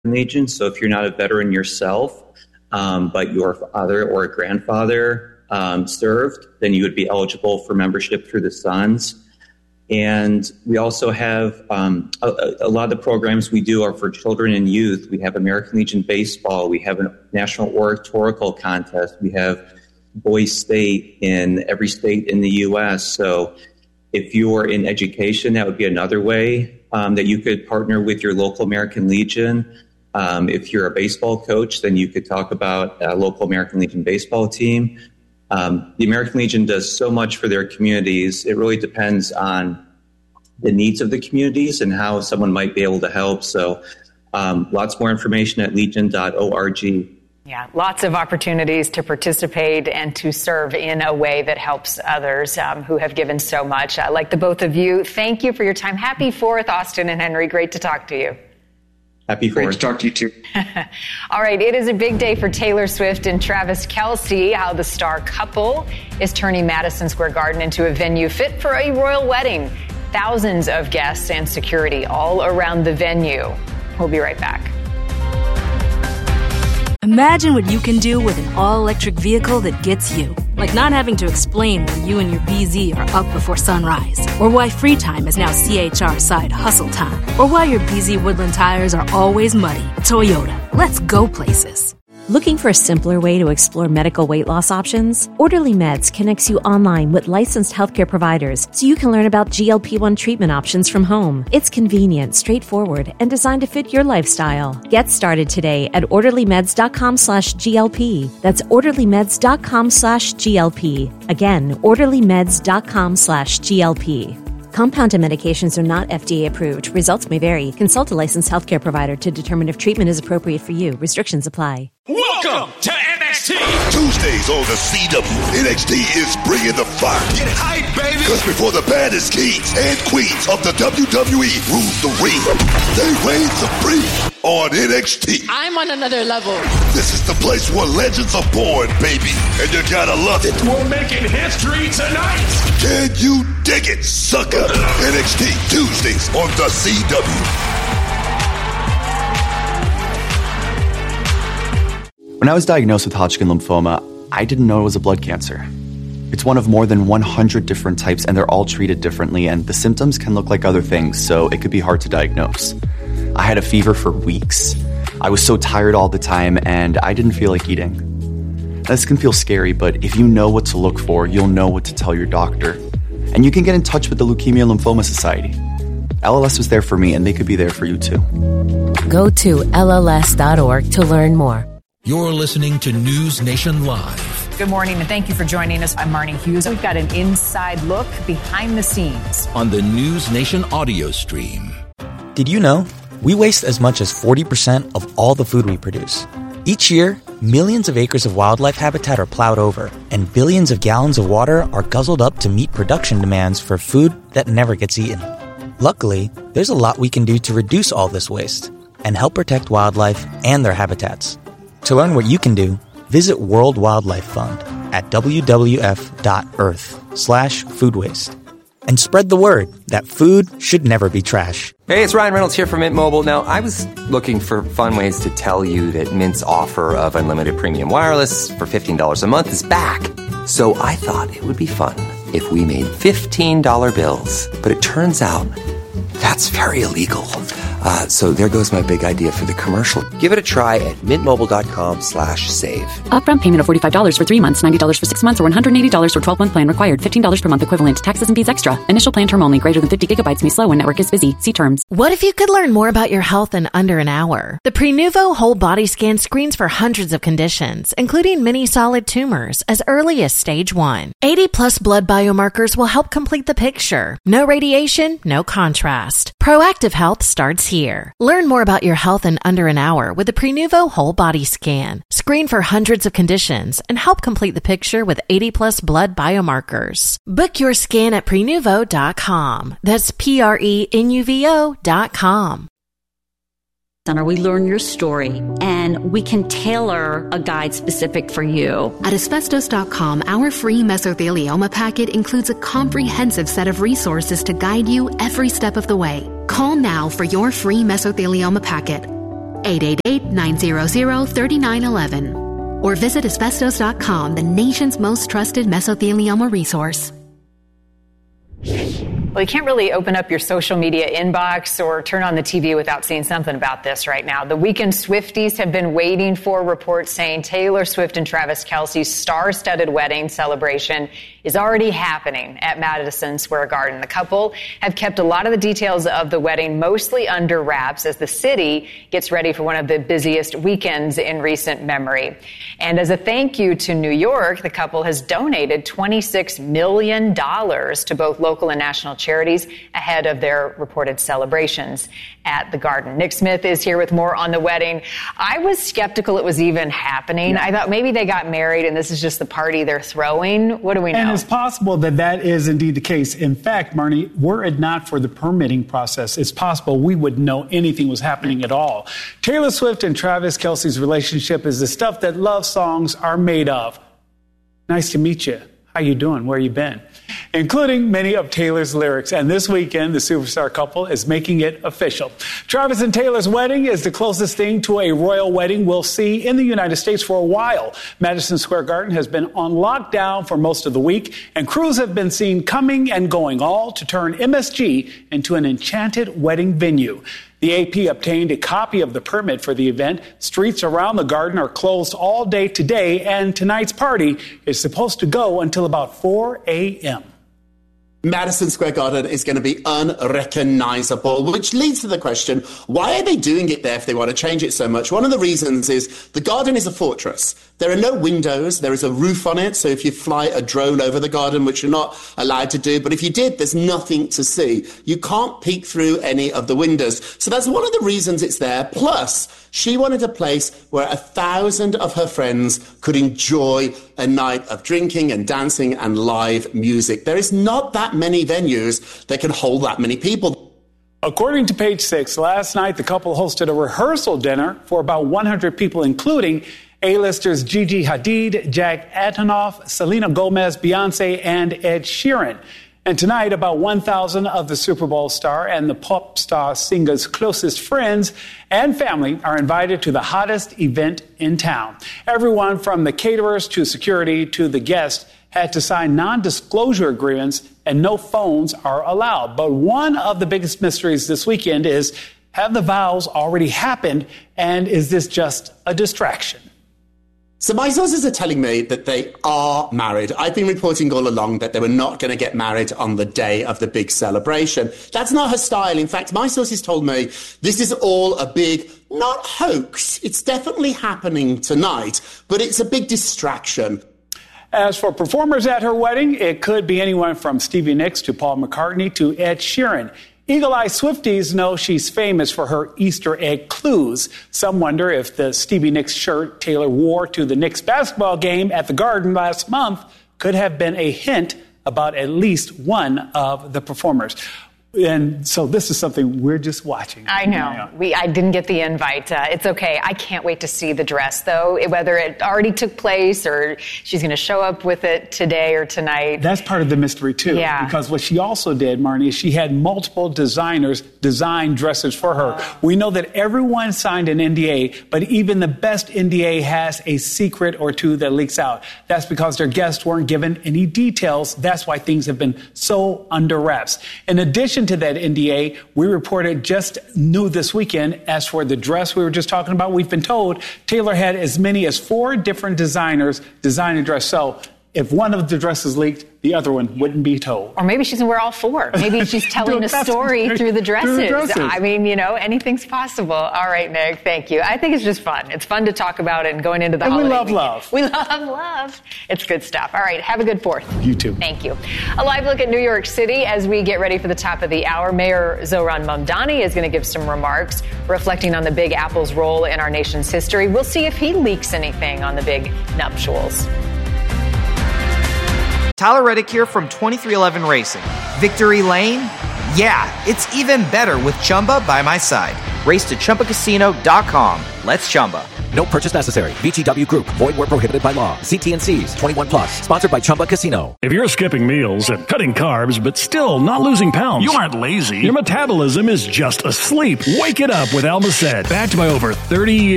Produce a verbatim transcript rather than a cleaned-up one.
Legion. So if you're not a veteran yourself, um, but your father or grandfather um, served, then you would be eligible for membership through the Sons. And we also have um, a, a lot of the programs we do are for children and youth. We have American Legion Baseball. We have a national oratorical contest. We have Boys State in every state in the U S. So if you're in education, that would be another way um, that you could partner with your local American Legion. Um, if you're a baseball coach, then you could talk about a local American Legion baseball team. Um, the American Legion does so much for their communities. It really depends on the needs of the communities and how someone might be able to help. So um, lots more information at legion dot org. Yeah, lots of opportunities to participate and to serve in a way that helps others um, who have given so much. Uh, like the both of you, thank you for your time. Happy fourth, Austin and Henry. Great to talk to you. Happy fourth. Great to talk to you, too. All right, it is a big day for Taylor Swift and Travis Kelce, how the star couple is turning Madison Square Garden into a venue fit for a royal wedding. Thousands of guests and security all around the venue. We'll be right back. Imagine what you can do with an all-electric vehicle that gets you. Like not having to explain why you and your B Z are up before sunrise. Or why free time is now C H R side hustle time. Or why your B Z Woodland tires are always muddy. Toyota, let's go places. Looking for a simpler way to explore medical weight loss options? Orderly Meds connects you online with licensed healthcare providers so you can learn about G L P one treatment options from home. It's convenient, straightforward, and designed to fit your lifestyle. Get started today at orderlymeds.com slash GLP. That's orderlymeds.com slash GLP. Again, orderlymeds.com slash GLP. Compounded medications are not F D A approved. Results may vary. Consult a licensed healthcare provider to determine if treatment is appropriate for you. Restrictions apply. Welcome to N X T. Tuesdays on the C W. N X T is bringing the fire. Get hype, baby. Because before the baddest kings and queens of the W W E rule the ring, they reign supreme on N X T. I'm on another level. This is the place where legends are born, baby. And you gotta love it. We're making history tonight. Can you dig it, sucker? N X T Tuesdays on the C W. When I was diagnosed with Hodgkin lymphoma, I didn't know it was a blood cancer. It's one of more than one hundred different types, and they're all treated differently, and the symptoms can look like other things, so it could be hard to diagnose. I had a fever for weeks. I was so tired all the time, and I didn't feel like eating. This can feel scary, but if you know what to look for, you'll know what to tell your doctor. And you can get in touch with the Leukemia Lymphoma Society. L L S was there for me, and they could be there for you, too. Go to L L S dot org to learn more. You're listening to News Nation Live. Good morning, and thank you for joining us. I'm Marnie Hughes. We've got an inside look behind the scenes on the News Nation audio stream. Did you know we waste as much as forty percent of all the food we produce? Each year, millions of acres of wildlife habitat are plowed over, and billions of gallons of water are guzzled up to meet production demands for food that never gets eaten. Luckily, there's a lot we can do to reduce all this waste and help protect wildlife and their habitats. To learn what you can do, visit World Wildlife Fund at w w f dot earth slash food waste. And spread the word that food should never be trash. Hey, it's Ryan Reynolds here from Mint Mobile. Now, I was looking for fun ways to tell you that Mint's offer of unlimited premium wireless for fifteen dollars a month is back. So I thought it would be fun if we made fifteen dollar bills. But it turns out that's very illegal. Uh, so there goes my big idea for the commercial. Give it a try at mintmobile.com slash save. Upfront payment of forty-five dollars for three months, ninety dollars for six months, or one hundred eighty dollars for twelve-month plan required. fifteen dollars per month equivalent. Taxes and fees extra. Initial plan term only. Greater than fifty gigabytes may slow when network is busy. See terms. What if you could learn more about your health in under an hour? The Prenuvo Whole Body Scan screens for hundreds of conditions, including many solid tumors, as early as stage one. eighty plus blood biomarkers will help complete the picture. No radiation, no contrast. Proactive health starts here. Learn more about your health in under an hour with the Prenuvo Whole Body Scan. Screen for hundreds of conditions and help complete the picture with eighty plus blood biomarkers. Book your scan at prenuvo dot com. That's P R E N U V O dot com. Center, we learn your story, and we can tailor a guide specific for you. At asbestos dot com, our free mesothelioma packet includes a comprehensive set of resources to guide you every step of the way. Call now for your free mesothelioma packet. eight eight eight, nine hundred, three nine one one. Or visit asbestos dot com, the nation's most trusted mesothelioma resource. Well, you can't really open up your social media inbox or turn on the T V without seeing something about this right now. The weekend Swifties have been waiting for reports saying Taylor Swift and Travis Kelce's star-studded wedding celebration is already happening at Madison Square Garden. The couple have kept a lot of the details of the wedding mostly under wraps as the city gets ready for one of the busiest weekends in recent memory. And as a thank you to New York, the couple has donated twenty-six million dollars to both local and national charities ahead of their reported celebrations at the Garden. Nick Smith is here with more on the wedding. I was skeptical it was even happening. Yeah. I thought maybe they got married and this is just the party they're throwing. What do we know? And it's possible that that is indeed the case. In fact, Marnie, were it not for the permitting process, it's possible we wouldn't know anything was happening at all. Taylor Swift and Travis Kelce's relationship is the stuff that love songs are made of. Nice to meet you. How you doing? Where you been? Including many of Taylor's lyrics. And this weekend, the superstar couple is making it official. Travis and Taylor's wedding is the closest thing to a royal wedding we'll see in the United States for a while. Madison Square Garden has been on lockdown for most of the week, and crews have been seen coming and going, all to turn M S G into an enchanted wedding venue. The A P obtained a copy of the permit for the event. Streets around the garden are closed all day today, and tonight's party is supposed to go until about four a.m. Madison Square Garden is going to be unrecognizable, which leads to the question, why are they doing it there if they want to change it so much? One of the reasons is the garden is a fortress. There are no windows. There is a roof on it. So if you fly a drone over the garden, which you're not allowed to do, but if you did, there's nothing to see. You can't peek through any of the windows. So that's one of the reasons it's there. Plus, she wanted a place where a thousand of her friends could enjoy a night of drinking and dancing and live music. There is not that many venues that can hold that many people. According to Page Six, last night the couple hosted a rehearsal dinner for about one hundred people, including A-listers Gigi Hadid, Jack Antonoff, Selena Gomez, Beyonce, and Ed Sheeran. And tonight, about one thousand of the Super Bowl star and the pop star singer's closest friends and family are invited to the hottest event in town. Everyone from the caterers to security to the guests had to sign non-disclosure agreements, and no phones are allowed. But one of the biggest mysteries this weekend is, have the vows already happened, and is this just a distraction? So my sources are telling me that they are married. I've been reporting all along that they were not going to get married on the day of the big celebration. That's not her style. In fact, my sources told me this is all a big, not hoax. It's definitely happening tonight, but it's a big distraction. As for performers at her wedding, it could be anyone from Stevie Nicks to Paul McCartney to Ed Sheeran. Eagle-Eye Swifties know she's famous for her Easter egg clues. Some wonder if the Stevie Nicks shirt Taylor wore to the Knicks basketball game at the Garden last month could have been a hint about at least one of the performers. And so this is something we're just watching. I know. We I didn't get the invite. Uh, it's okay. I can't wait to see the dress, though, whether it already took place or she's going to show up with it today or tonight. That's part of the mystery, too. Yeah. Because what she also did, Marnie, is she had multiple designers design dresses for her. Oh. We know that everyone signed an N D A, but even the best N D A has a secret or two that leaks out. That's because their guests weren't given any details. That's why things have been so under wraps. In addition to that N D A, we reported just new this weekend. As for the dress we were just talking about, we've been told Taylor had as many as four different designers design a dress. So if one of the dresses leaked, the other one wouldn't be told. Or maybe she's going to wear all four. Maybe she's telling a story through the dresses. Through the dresses. I mean, you know, anything's possible. All right, Nick, thank you. I think it's just fun. It's fun to talk about it and going into the and holiday we love weekend. love. We love love. It's good stuff. All right, have a good fourth. You too. Thank you. A live look at New York City as we get ready for the top of the hour. Mayor Zohran Mamdani is going to give some remarks reflecting on the Big Apple's role in our nation's history. We'll see if he leaks anything on the big nuptials. Tyler Reddick here from twenty-three eleven Racing. Victory Lane? Yeah, it's even better with Chumba by my side. Race to Chumba Casino dot com. Let's Chumba. No purchase necessary. V G W Group. Void where prohibited by law. See T and C's. twenty-one plus. Sponsored by Chumba Casino. If you're skipping meals and cutting carbs but still not losing pounds, you aren't lazy. Your metabolism is just asleep. Wake it up with Almacet. Backed by over thirty years